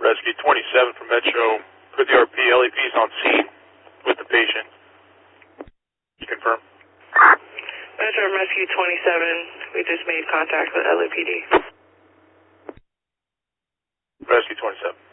Rescue 27 from Metro. Put the RP. LAP is on scene with the patient. Confirm. Metro Rescue 27, we just made contact with LAPD. Rescue 27.